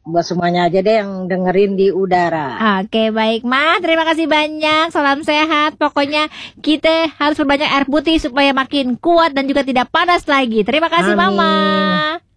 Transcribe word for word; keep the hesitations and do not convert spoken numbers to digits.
buat semuanya aja deh yang dengerin di udara. Oke, baik Ma, terima kasih banyak. Salam sehat. Pokoknya kita harus berbanyak air putih supaya makin kuat dan juga tidak panas lagi. Terima kasih Amin. Mama.